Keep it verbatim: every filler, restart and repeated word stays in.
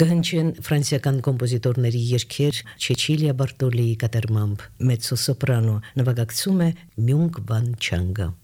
Կհնչեն ֆրանսիական կոմպոզիտորների երգեր Չեչիլիա Բարտոլիի կատարմամբ, մեծո սոպրանո նվագակցում է Մյունգ Վան Չանգը։